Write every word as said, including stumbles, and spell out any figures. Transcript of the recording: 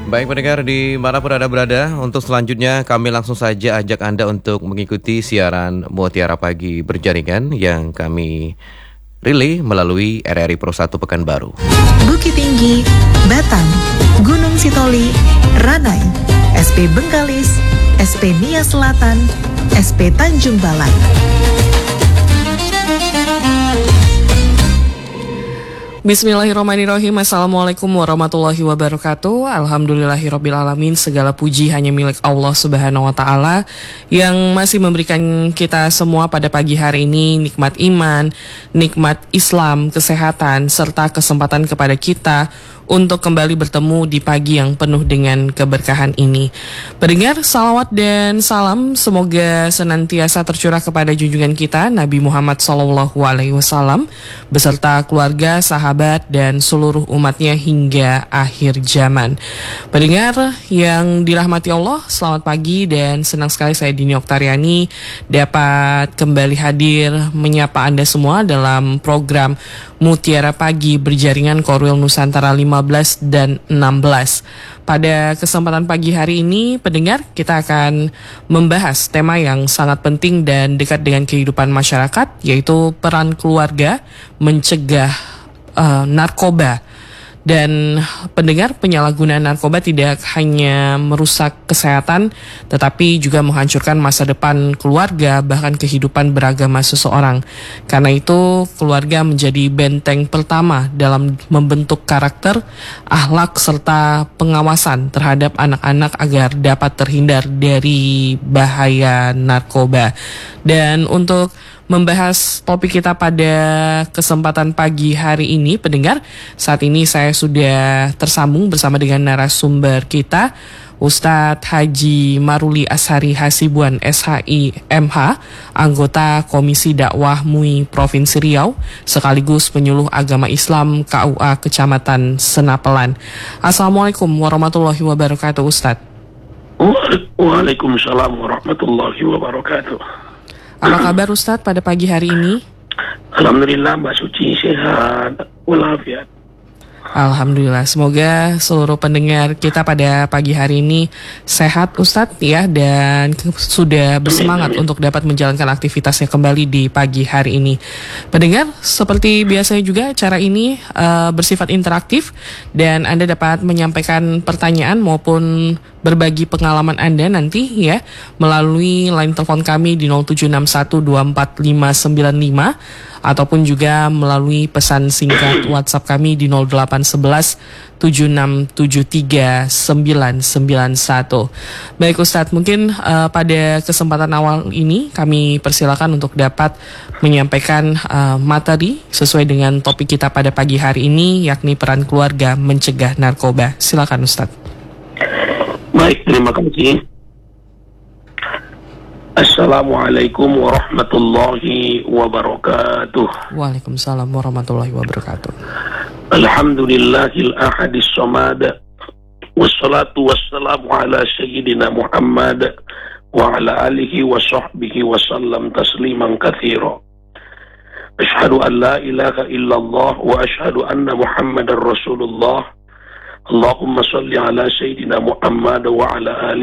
Baik pendengar dimanapun Anda berada, untuk selanjutnya kami langsung saja ajak Anda untuk mengikuti siaran Mutiara Pagi Berjaringan yang kami relay melalui R R I Pro satu Pekanbaru. Bukit Tinggi, Batang, Gunung Sitoli, Ranai, S P Bengkalis, S P Nia Selatan, S P Tanjung Balai. Bismillahirrahmanirrahim. Assalamualaikum warahmatullahi wabarakatuh. Alhamdulillahirrabbilalamin. Segala puji hanya milik Allah subhanahu wa ta'ala yang masih memberikan kita semua pada pagi hari ini nikmat iman, nikmat Islam, kesehatan, serta kesempatan kepada kita untuk kembali bertemu di pagi yang penuh dengan keberkahan ini. Pendengar, salawat dan salam semoga senantiasa tercurah kepada junjungan kita Nabi Muhammad shallallahu alaihi wasallam beserta keluarga, sahabat, dan seluruh umatnya hingga akhir zaman. Pendengar yang dirahmati Allah, selamat pagi dan senang sekali saya Dini Oktariani dapat kembali hadir menyapa Anda semua dalam program Mutiara Pagi Berjaringan Korwil Nusantara lima belas dan enam belas. Pada kesempatan pagi hari ini, pendengar, kita akan membahas tema yang sangat penting dan dekat dengan kehidupan masyarakat, yaitu peran keluarga mencegah uh, narkoba. Dan pendengar, penyalahgunaan narkoba tidak hanya merusak kesehatan, tetapi juga menghancurkan masa depan keluarga, bahkan kehidupan beragama seseorang. Karena itu, keluarga menjadi benteng pertama dalam membentuk karakter, akhlak, serta pengawasan terhadap anak-anak agar dapat terhindar dari bahaya narkoba. Dan untuk membahas topik kita pada kesempatan pagi hari ini, pendengar, saat ini saya sudah tersambung bersama dengan narasumber kita, Ustadz Haji Maruli Ashari Hasibuan S H I M H, anggota Komisi Dakwah M U I Provinsi Riau, sekaligus penyuluh agama Islam K U A Kecamatan Senapelan. Assalamualaikum warahmatullahi wabarakatuh, Ustadz. Waalaikumsalam warahmatullahi wabarakatuh. Apa kabar Ustadz pada pagi hari ini? Alhamdulillah Mbak Suci sehat walafiat. Alhamdulillah, semoga seluruh pendengar kita pada pagi hari ini sehat Ustadz ya, dan sudah bersemangat amin, amin. untuk dapat menjalankan aktivitasnya kembali di pagi hari ini. Pendengar, seperti biasanya juga acara ini uh, bersifat interaktif dan Anda dapat menyampaikan pertanyaan maupun berbagi pengalaman Anda nanti ya melalui line telepon kami di nol tujuh enam satu dua empat lima sembilan lima ataupun juga melalui pesan singkat WhatsApp kami di nol delapan satu satu tujuh enam tujuh tiga sembilan sembilan satu. Baik Ustadz, mungkin uh, pada kesempatan awal ini kami persilakan untuk dapat menyampaikan uh, materi sesuai dengan topik kita pada pagi hari ini, yakni peran keluarga mencegah narkoba. Silakan Ustadz. Baik, terima kasih. Assalamualaikum warahmatullahi wabarakatuh. Waalaikumsalam warahmatullahi wabarakatuh. Alhamdulillahil ahadis samad, wassalatu wassalamu ala sayyidina Muhammad wa ala alihi wa sahbihi wa sallam tasliman katsira. Ashhadu an la ilaha illallah wa ashhadu anna Muhammadar Rasulullah. Allahumma salli ala sayyidina Muhammad wa ala alihi